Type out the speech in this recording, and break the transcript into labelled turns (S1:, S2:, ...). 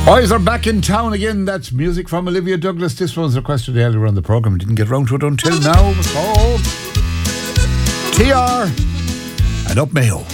S1: Boys are back in town again. That's music from Olivia Douglas. This one's requested earlier on the programme. Didn't get round to it until now. So, TR and Up Mayo.